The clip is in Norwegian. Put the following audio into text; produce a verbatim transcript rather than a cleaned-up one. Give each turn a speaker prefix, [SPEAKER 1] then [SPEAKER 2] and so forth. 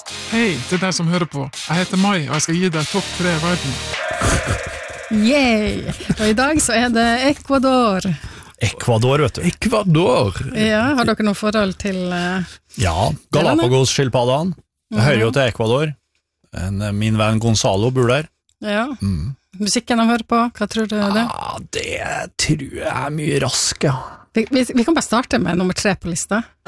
[SPEAKER 1] Hei til deg som hører på. Jeg heter Mai, og jeg skal gi deg topp tre i verden.
[SPEAKER 2] Yay! Og i dag så er det Ecuador.
[SPEAKER 3] Ecuador, vet du.
[SPEAKER 4] Ecuador.
[SPEAKER 2] Ja, har dere noe forhold til... Uh,
[SPEAKER 3] ja, Galapagos-skilpaddene. Jeg hører jo til Ecuador. En, min venn Gonzalo bor der.
[SPEAKER 2] Ja.
[SPEAKER 3] Mm.
[SPEAKER 2] Musikken de hører på, hva tror du det?
[SPEAKER 3] Ja, det tror jeg er mye rask, ja.
[SPEAKER 2] Vi, vi, vi kan bare starte med nummer tre på lista.